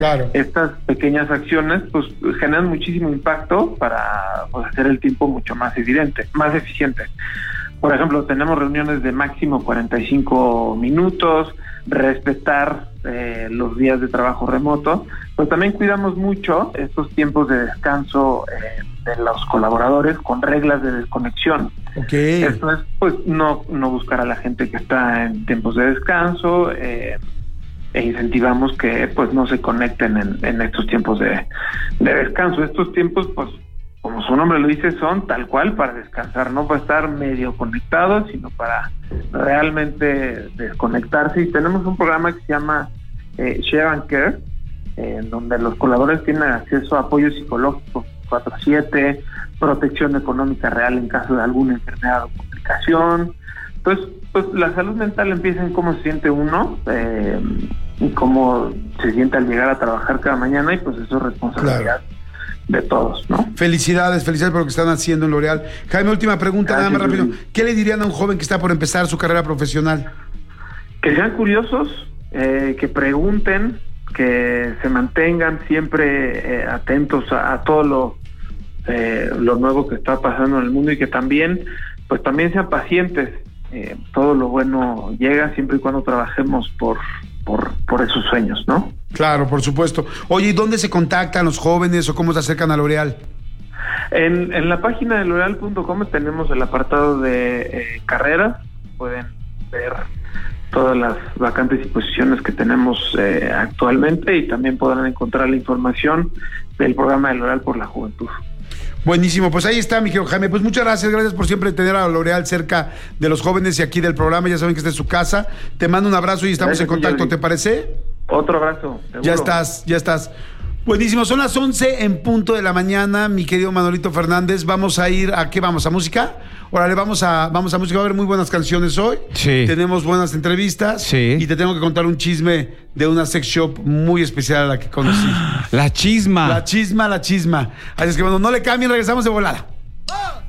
Claro. Estas pequeñas acciones pues generan muchísimo impacto para hacer el tiempo mucho más evidente, más eficiente. Por ejemplo, tenemos reuniones de máximo 45 minutos, respetar los días de trabajo remoto, pero también cuidamos mucho estos tiempos de descanso de los colaboradores con reglas de desconexión. Okay. Esto es, pues, no buscar a la gente que está en tiempos de descanso, e incentivamos que pues no se conecten en estos tiempos de descanso. Estos tiempos, pues, como su nombre lo dice, son tal cual para descansar, no para estar medio conectados, sino para realmente desconectarse. Y tenemos un programa que se llama Share and Care, en donde los colaboradores tienen acceso a apoyo psicológico 24/7, protección económica real en caso de alguna enfermedad o complicación. Entonces, pues la salud mental empieza en cómo se siente uno, y cómo se siente al llegar a trabajar cada mañana, y pues eso es responsabilidad. Claro. De todos, ¿no? Felicidades por lo que están haciendo en L'Oréal. Jaime, última pregunta, gracias, nada más rápido. ¿Qué le dirían a un joven que está por empezar su carrera profesional? Que sean curiosos, que pregunten, que se mantengan siempre atentos a todo lo nuevo que está pasando en el mundo, y que también sean pacientes. Todo lo bueno llega siempre y cuando trabajemos por esos sueños, ¿no? Claro, por supuesto. Oye, ¿y dónde se contactan los jóvenes o cómo se acercan a L'Oréal? En la página de L'Oréal.com tenemos el apartado de carreras. Pueden ver todas las vacantes y posiciones que tenemos actualmente, y también podrán encontrar la información del programa de L'Oréal por la Juventud. Buenísimo, pues ahí está, mi querido Jaime. Pues muchas gracias por siempre tener a L'Oréal cerca de los jóvenes y aquí del programa. Ya saben que está en su casa. Te mando un abrazo y estamos en contacto, ¿te parece? Otro abrazo. Seguro. Ya estás. Buenísimo, son las 11 en punto de la mañana, mi querido Manolito Fernández. Vamos a ir ¿a qué vamos? ¿A música? Órale, vamos a música. Va a haber muy buenas canciones hoy. Sí. Tenemos buenas entrevistas. Sí. Y te tengo que contar un chisme de una sex shop muy especial a la que conocí. La chisma. Así es que bueno, no le cambien, regresamos de volada.